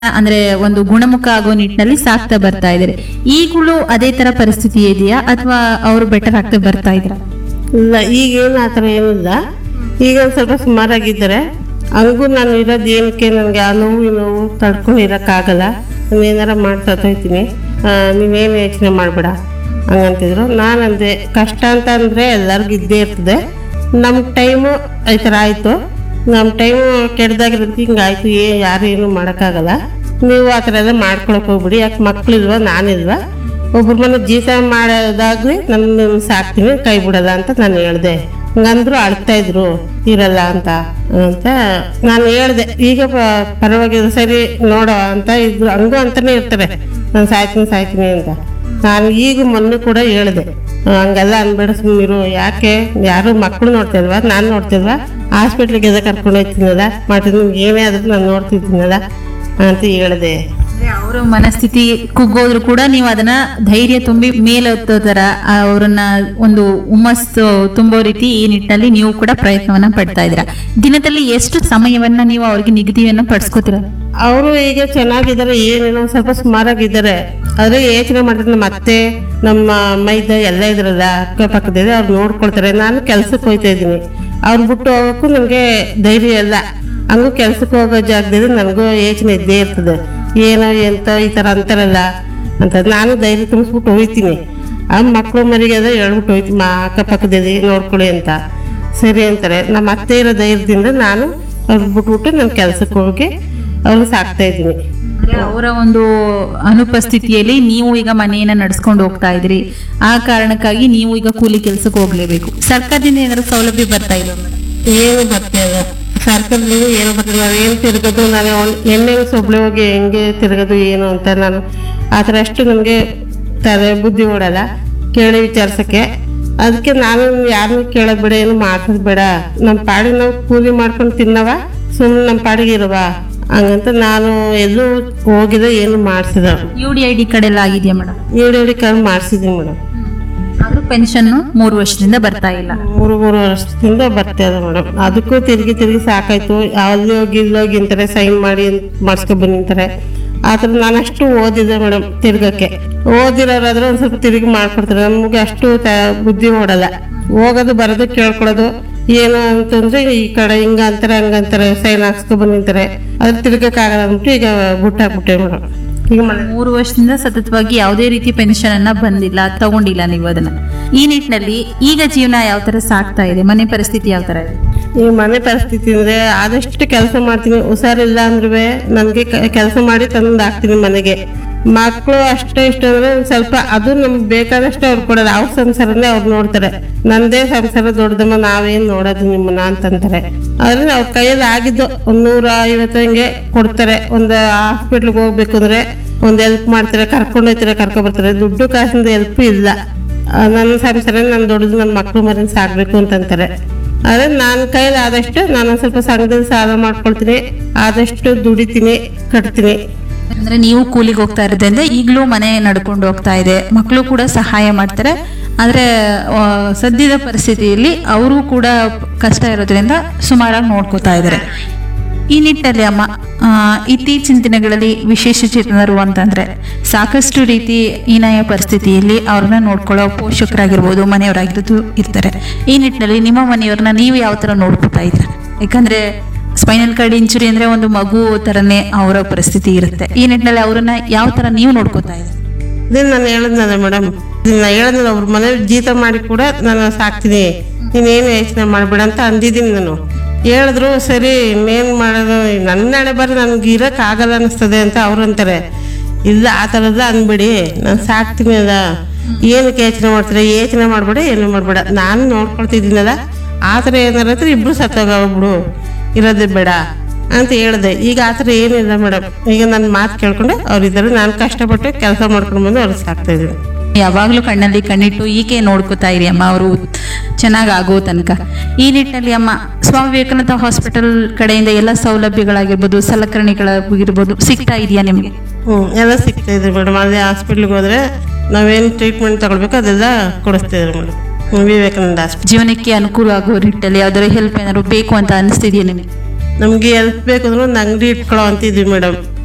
ಅಂದ್ರೆ ಒಂದು ಗುಣಮುಖ ಆಗೋ ನಿಟ್ಟಿನಲ್ಲಿ ಸಾಕ್ತಾ ಬರ್ತಾ ಇದ್ದಾರೆ. ಈಗಲೂ ಅದೇ ತರ ಪರಿಸ್ಥಿತಿ ಇದೆಯಾ ಅಥವಾ ಅವರು ಬೆಟರ್ ಆಗ್ತಾ ಬರ್ತಾ ಇದ್ರ? ಇಲ್ಲ, ಈಗೇನು ಆ ಥರ ಏನಿಲ್ಲ. ಈಗ ಒಂದು ಸ್ವಲ್ಪ ಸುಮಾರಾಗಿದ್ದಾರೆ. ಹಂಗೂ ನಾನು ಇರೋದು ಏನಕ್ಕೆ, ನನಗೆ ಆ ನೋವು ಈ ನೋವು ತಡ್ಕೊಂಡು ಇರೋಕ್ಕಾಗಲ್ಲ, ನಾನು ಏನಾರ ಮಾಡ್ತಾ ಹೋಗ್ತೀನಿ, ನೀವೇನು ಯೋಚನೆ ಮಾಡಬೇಡ ಹಂಗಂತಿದ್ರು. ನಾನಂದೆ ಕಷ್ಟ ಅಂತ ಅಂದರೆ ಎಲ್ಲರಿಗೂ ಇದ್ದೇ ಇರ್ತದೆ. ನಮ್ಮ ಟೈಮು ಈ ಥರ ಆಯಿತು, ನಮ್ಮ ಟೈಮು ಕೆಡ್ದಾಗಿರೋದಕ್ಕೆ ಹಿಂಗಾಯ್ತು, ಯಾರು ಏನು ಮಾಡೋಕ್ಕಾಗಲ್ಲ. ನೀವು ಆ ಥರ ಎಲ್ಲ ಮಾಡ್ಕೊಳಕ್ಕೆ ಹೋಗ್ಬಿಡಿ, ಯಾಕೆ ಮಕ್ಕಳಿಲ್ವ ನಾನಿಲ್ವ, ಒಬ್ಬರ ಮನೆ ಜೀತ ಮಾಡೋದಾಗ್ಲಿ ನನ್ನ ಸಾಕ್ತೀನಿ, ಕೈ ಬಿಡಲ್ಲ ಅಂತ ನಾನು ಹೇಳಿದೆ. ಹಂಗಂದ್ರು ಅಳ್ತಾ ಇದ್ರು ಇರಲ್ಲ ಅಂತ ನಾನು ಹೇಳಿದೆ. ಈಗ ಪರವಾಗಿಲ್ಲ ಸರಿ ನೋಡೋ ಅಂತ ಇದ್ರು, ಹಂಗೂ ಅಂತಾನೆ ಇರ್ತಾರೆ ನಾನು ಸಾಯ್ತೀನಿ ಅಂತ. ನಾನು ಈಗ ಮೊನ್ನೆ ಕೂಡ ಹೇಳಿದೆ, ಹಂಗೆಲ್ಲ ಅನ್ಬೇಡ ಸುಮ್ಮನಿರು, ಯಾಕೆ ಯಾರು ಮಕ್ಕಳು ನೋಡ್ತಿಲ್ವಾ, ನಾನು ನೋಡ್ತಿಲ್ವಾ, ಹಾಸ್ಪಿಟ್ಲಿಗೆ ಎದ ಕರ್ಕೊಂಡು ಹೋಗ್ತೀನಲ್ಲ ಮಾಡ್ತೀನಿ, ನಿಮ್ಗೆ ಏನೇ ಆದ್ರೂ ನಾನು ನೋಡ್ತಿದ್ದೀನಲ್ಲ ಅಂತ ಹೇಳಿದೆ. ಅವರ ಮನಸ್ಥಿತಿ ಕುಗ್ಗೋದ್ರು ಕೂಡ ನೀವು ಅದನ್ನ ಧೈರ್ಯ ತುಂಬಿ ಮೇಲೆತ್ತೋ ತರ ಅವರನ್ನ ಒಂದು ಹುಮ್ಮಸ್ಸು ತುಂಬೋ ರೀತಿ ಈ ನಿಟ್ಟಿನಲ್ಲಿ ನೀವು ಕೂಡ ಪ್ರಯತ್ನವನ್ನ ಪಡ್ತಾ ಇದ್ದೀರಾ. ದಿನದಲ್ಲಿ ಎಷ್ಟು ಸಮಯವನ್ನ ನೀವು ಅವ್ರಿಗೆ ನಿಗದಿಯನ್ನ ಪಡಿಸ್ಕೋತೀರ? ಅವರು ಈಗ ಚೆನ್ನಾಗಿದ್ದಾರೆ, ಏನೇನೋ ಸ್ವಲ್ಪ ಸುಮಾರಾಗಿದ್ದಾರೆ. ಆದ್ರೆ ಯೋಚನೆ ಮಾಡಿದ್ರೆ ಮತ್ತೆ ನಮ್ಮ ಮೈದ ಎಲ್ಲ ಇದ್ರಲ್ಲ ಅಕ್ಕಪಕ್ಕದಲ್ಲಿ ಅವ್ರು ನೋಡ್ಕೊಳ್ತಾರೆ. ನಾನು ಕೆಲ್ಸಕ್ಕೆ ಹೋಗ್ತಾ ಇದ್ದೀನಿ, ಅವ್ರು ಬಿಟ್ಟು ಹೋಗೋಕ್ಕೂ ನನಗೆ ಧೈರ್ಯ ಇಲ್ಲ. ಹಂಗೂ ಕೆಲ್ಸಕ್ಕೆ ಹೋಗೋ ಜಾಗದಲ್ಲಿ ನನಗೂ ಯೋಚನೆ ಇದ್ದೇ ಇರ್ತದೆ, ಏನೋ ಎಂತ ಈ ಥರ ಅಂತಾರಲ್ಲ ಅಂತ. ನಾನು ಧೈರ್ಯ ತುಂಬಿಸ್ಬಿಟ್ಟು ಹೋಗ್ತೀನಿ. ಆ ಮಕ್ಕಳು ಮರಿಗೆ ಅದ ಹೇಳ್ಬಿಟ್ಟು ಹೋಗ್ತೀನಿ, ಅಕ್ಕಪಕ್ಕದಲ್ಲಿ ನೋಡ್ಕೊಳ್ಳಿ ಅಂತ. ಸರಿ ಅಂತಾರೆ. ನಮ್ಮ ಅತ್ತೆ ಇರೋ ಧೈರ್ಯದಿಂದ ನಾನು ಅವ್ರು ಬಿಟ್ಬಿಟ್ಟು ನಾನು ಕೆಲ್ಸಕ್ಕೆ ಹೋಗಿ ಅವ್ರು ಸಾಕ್ತಾ ಇದ್ದೀನಿ. ಅವರ ಒಂದು ಅನುಪಸ್ಥಿತಿಯಲ್ಲಿ ನೀವು ಈಗ ಮನೆಯನ್ನ ನಡ್ಸ್ಕೊಂಡು ಹೋಗ್ತಾ ಇದ್ರಿ, ಆ ಕಾರಣಕ್ಕಾಗಿ ನೀವು ಈಗ ಕೂಲಿ ಕೆಲ್ಸಕ್ಕೆ ಹೋಗ್ಲೇಬೇಕು. ಸರ್ಕಾರದಿಂದ ಏನಾದ್ರು ಸೌಲಭ್ಯ ಬರ್ತಾ ಇಲ್ಲ? ಏನು ಬರ್ತಿಲ್ಲ ಸರ್ಕಾರದಲ್ಲಿ, ಏನು ಬರ್ತಿಲ್ಲ. ಏನು ತಿರ್ಗೋದು, ನಾನು ಎಣ್ಣೆ ಸೊಬ್ಳೆ ಹೋಗಿ ಹೆಂಗೆ ತಿರ್ಗೋದು ಏನು ಅಂತ ನಾನು ಆ ಥರ ಅಷ್ಟು ನನಗೆ ತಲೆ ಬುದ್ಧಿ ಓಡಲ್ಲ ಕೇಳಿ ವಿಚಾರಿಸೋಕ್ಕೆ. ಅದಕ್ಕೆ ನಾನು ಯಾರನ್ನೂ ಕೇಳೋದು ಬೇಡ, ಏನು ಮಾಡ್ಸೋದು ಬೇಡ, ನಮ್ಮ ಪಾಡಿಗೆ ನಾವು ಕೂಲಿ ಮಾಡ್ಕೊಂಡು ತಿನ್ನವ, ಸುಮ್ಮನೆ ನಮ್ಮ ಪಾಡಿಗೆ ಇರುವ ಹಂಗಂತ ನಾನು ಎಲ್ಲೂ ಹೋಗಿದ ಏನು ಮಾಡಿಸಿದ. UDID ಕಡೆ ಎಲ್ಲ ಆಗಿದೆಯಾ ಮೇಡಮ್? UDID card ಮಾಡಿಸಿದ್ದೀನಿ madam. ಆದ್ರೂ ಪೆನ್ಷನ್ 3 ವರ್ಷದಿಂದ ಬರ್ತಾ ಇಲ್ಲ. ಮೂರು ವರ್ಷದಿಂದ ಬರ್ತಾ ಇದೆ ಮೇಡಮ್. ಅದಕ್ಕೂ ತಿರುಗಿ ಸಾಕಾಯ್ತು. ಅಲ್ಲಿ ಹೋಗಿ ಅಂತಾರೆ, ಸೈನ್ ಮಾಡಿ ಮಾಡಿಸ್ಕೊಂಡು ಬಂದಿಂತಾರೆ. ಆ ಥರ ನಾನು ಅಷ್ಟು ಓದಿದೆ ಮೇಡಮ್. ತಿರ್ಗಕ್ಕೆ ಓದಿರೋರಾದ್ರೆ ಒಂದು ಸ್ವಲ್ಪ ತಿರುಗಿ ಮಾಡ್ಕೊಡ್ತಾರೆ. ನಮಗೆ ಅಷ್ಟು ಬುದ್ಧಿ ಓಡಲ್ಲ. ಹೋಗೋದು ಬರೋದು ಕೇಳ್ಕೊಳೋದು ಏನು ಅಂತಂದ್ರೆ ಈ ಕಡೆ ಹಿಂಗಂತಾರೆ ಹಂಗಂತಾರೆ, ಸೈನ್ ಹಾಕ್ಸ್ಕೊ ಬಂದಿಂತಾರೆ. ಅದ್ರ ತಿರ್ಗಕ್ಕಾಗಲ್ಲ ಅಂದ್ಬಿಟ್ಟು ಈಗ ಬಿಟ್ಟಾಕ್ಬಿಟ್ಟೆ ಮೇಡಮ್. ಈಗ 3 ವರ್ಷದಿಂದ ಸತತವಾಗಿ ಯಾವುದೇ ರೀತಿ ಪೆನ್ಷನ್ ಅನ್ನ ಬಂದಿಲ್ಲ, ತಗೊಂಡಿಲ್ಲ ನೀವು ಅದನ್ನ. ಈ ನಿಟ್ಟಿನಲ್ಲಿ ಈಗ ಜೀವನ ಯಾವ ತರ ಸಾಕ್ತಾ ಇದೆ? ಮನೆ ಪರಿಸ್ಥಿತಿ ಯಾವ ತರ ಇದೆ? ಈ ಮನೆ ಪರಿಸ್ಥಿತಿ ಅಂದ್ರೆ ಆದಷ್ಟು ಕೆಲಸ ಮಾಡ್ತೀನಿ. ಹುಷಾರಿಲ್ಲ ಅಂದ್ರೂ ನನಗೆ ಕೆಲಸ ಮಾಡಿ ತಂದು ಹಾಕ್ತೀನಿ ಮನೆಗೆ. ಮಕ್ಕಳು ಅಷ್ಟೇ ಇಷ್ಟ ಅಂದ್ರೆ ಸ್ವಲ್ಪ ಅದು ನಮ್ಗೆ ಬೇಕಾದಷ್ಟು ಅವ್ರು ಕೊಡೋದು. ಅವ್ರ ಸಂಸಾರನೇ ಅವ್ರು ನೋಡ್ತಾರೆ. ನಂದೇ ಸಂಸಾರ ದೊಡ್ಡದಮ್ಮ, ನಾವೇನು ನೋಡೋದು ನಿಮ್ಮನ್ನ ಅಂತಂತಾರೆ. ಆದ್ರೆ ಅವ್ರ ಕೈಯಲ್ಲಿ ಆಗಿದ್ದು 150 ಹಿಂಗೆ ಕೊಡ್ತಾರೆ. ಒಂದು ಹಾಸ್ಪಿಟ್ಲಿಗೆ ಹೋಗ್ಬೇಕು ಅಂದ್ರೆ ಒಂದು ಹೆಲ್ಪ್ ಮಾಡ್ತಾರೆ, ಕರ್ಕೊಂಡೋಗ್ತಾರೆ, ಕರ್ಕೊಬರ್ತಾರೆ. ದುಡ್ಡು ಕಾಸಿಂದ ಹೆಲ್ಪ್ ಇಲ್ಲ. ನನ್ನ ಸಂಸಾರ ನಾನು ದೊಡ್ಡದು, ನನ್ನ ಮಕ್ಕಳು ಮರಿನ ಸಾಕ್ಬೇಕು ಅಂತಂತಾರೆ. ಆದರೆ ನನ್ನ ಕೈಯಲ್ಲಿ ಆದಷ್ಟು ನಾನು ಸ್ವಲ್ಪ ಸಂಘದಲ್ಲಿ ಸಾಲ ಮಾಡ್ಕೊಳ್ತೀನಿ, ಆದಷ್ಟು ದುಡಿತೀನಿ, ಕಟ್ತೀನಿ. ಅಂದ್ರೆ ನೀವು ಕೂಲಿಗೆ ಹೋಗ್ತಾ ಇರೋದ್ರಿಂದ ಈಗಲೂ ಮನೆ ನಡ್ಕೊಂಡು ಹೋಗ್ತಾ ಇದೆ, ಮಕ್ಕಳು ಕೂಡ ಸಹಾಯ ಮಾಡ್ತಾರೆ. ಆದ್ರೆ ಸದ್ಯದ ಪರಿಸ್ಥಿತಿಯಲ್ಲಿ ಅವರು ಕೂಡ ಕಷ್ಟ ಇರೋದ್ರಿಂದ ಸುಮಾರಾಗಿ ನೋಡ್ಕೋತಾ ಇದ್ದಾರೆ. ಈ ನಿಟ್ಟಿನಲ್ಲಿ ಅಮ್ಮ, ಇತ್ತೀಚಿನ ದಿನಗಳಲ್ಲಿ ವಿಶೇಷ ಚೇತನರು ಅಂತಂದ್ರೆ ಸಾಕಷ್ಟು ರೀತಿ ಹೀನಾಯ ಪರಿಸ್ಥಿತಿಯಲ್ಲಿ ಅವ್ರನ್ನ ನೋಡ್ಕೊಳ್ಳೋ ಪೋಷಕರಾಗಿರ್ಬೋದು, ಮನೆಯವರಾಗಿರೋದು ಇರ್ತಾರೆ. ಈ ನಿಟ್ಟಿನಲ್ಲಿ ನಿಮ್ಮ ಮನೆಯವ್ರನ್ನ ನೀವು ಯಾವ ತರ ನೋಡ್ಕೋತಾ ಇದ್ರ? ಯಾಕಂದ್ರೆ ಸ್ಪೈನಲ್ ಕಾರ್ಡ್ ಇಂಜುರಿ ಅಂದ್ರೆ ಒಂದು ಮಗು ತರನೇ ಅವರ ಪರಿಸ್ಥಿತಿ ಇರುತ್ತೆ. ಈ ನಿಟ್ಟಿನಲ್ಲಿ ಅವ್ರನ್ನ ಯಾವ ತರ ನೀವು ನೋಡ್ಕೋತಾ ಇದ್ರಿ? ಇದನ್ನ ನಾನು ಹೇಳಿದ್ನಲ್ಲ ಮೇಡಮ್, ಇದನ್ನ ಹೇಳಿದ್ನಲ್ಲ, ಅವ್ರ ಮನೇಲಿ ಜೀತ ಮಾಡಿ ಕೂಡ ನಾನು ಸಾಕ್ತೀನಿ, ನೀನೇನು ಯೋಚನೆ ಮಾಡ್ಬೇಡ ಅಂತ ಅಂದಿದ್ದೀನಿ ನಾನು. ಹೇಳಿದ್ರು ಸರಿ, ಇನ್ನೇನು ಮಾಡೋದು, ನನ್ನ ನಾಳೆ ಬರ್ರಿ ನನಗೆ ಇರೋಕ್ಕಾಗಲ್ಲ ಅನ್ನಿಸ್ತದೆ ಅಂತ ಅವ್ರು ಅಂತಾರೆ. ಇಲ್ಲ, ಆ ಥರದ್ದು ಅನ್ಬೇಡಿ, ನಾನು ಸಾಕ್ತೀನಿ ಅಲ್ಲ, ಏನಕ್ಕೆ ಯೋಚನೆ ಮಾಡ್ತಾರೆ, ಯೋಚನೆ ಮಾಡಬೇಡ, ಏನು ಮಾಡಬೇಡ, ನಾನು ನೋಡ್ಕೊಳ್ತಿದ್ದೀನಲ್ಲ. ಆ ಥರ ಏನಾರ ಇಬ್ಬರು ಸತ್ತೋಗ್ಬಿಡು, ಇರೋದೇ ಬೇಡ ಅಂತ ಹೇಳಿದೆ. ಈಗ ಆ ಥರ ಏನಿಲ್ಲ ಮೇಡಮ್. ಈಗ ನನ್ನ ಮಾತು ಕೇಳ್ಕೊಂಡು ಅವ್ರಿದ್ದಾರೆ, ನಾನು ಕಷ್ಟಪಟ್ಟು ಕೆಲಸ ಮಾಡ್ಕೊಂಡು ಬಂದು ಅವ್ರಿಗೆ ಸಾಕ್ತಾ ಇದ್ದೀನಿ. ಯಾವಾಗ್ಲೂ ಕಣ್ಣಲ್ಲಿ ಕಣ್ಣಿಟ್ಟು ಈಕೆ ನೋಡ್ಕೋತಾ ಇರಿ ಅಮ್ಮ, ಅವರು ಚೆನ್ನಾಗಿ ಆಗೋ ತನಕ. ಈ ನಿಟ್ಟಿನಲ್ಲಿ ಅಮ್ಮ, ಸ್ವಾಮಿ ವಿವೇಕಾನಂದ ಹಾಸ್ಪಿಟಲ್ ಕಡೆಯಿಂದ ಎಲ್ಲ ಸೌಲಭ್ಯಗಳಾಗಿರ್ಬೋದು, ಸಲಕರಣೆಗಳಾಗಿರ್ಬೋದು ಸಿಗ್ತಾ ಇದೆಯಾ ನಿಮಗೆ? ಎಲ್ಲ ಸಿಗ್ತಾ ಇದೆ ಮೇಡಮ್. ಅಲ್ಲಿ ಹಾಸ್ಪಿಟ್ಲಿಗೆ ಹೋದ್ರೆ ನಾವೇನು ಟ್ರೀಟ್ಮೆಂಟ್ ತಗೊಳ್ಬೇಕು ಅದೆಲ್ಲ ಕೊಡಿಸ್ತಾ ಇದ್ದಾರೆ ಮೇಡಮ್. ವಿವೇಕಾನಂದ ಹಾಸ್ಪಿಟಲ್ ಜೀವನಕ್ಕೆ ಅನುಕೂಲ ಆಗೋ ನಿಟ್ಟಲ್ಲಿ ಯಾವ್ದಾದ್ರು ಹೆಲ್ಪ್ ಏನಾದ್ರು ಬೇಕು ಅಂತ ಅನಿಸ್ತಿದೆಯಾ ನಿಮಗೆ? ನಮ್ಗೆ ಹೆಲ್ಪ್ ಬೇಕು ಅಂದ್ರೆ ಒಂದು ಅಂಗಡಿ ಇಟ್ಕೊಳ್ಳೋ ಅಂತಿದ್ವಿ ಮೇಡಮ್.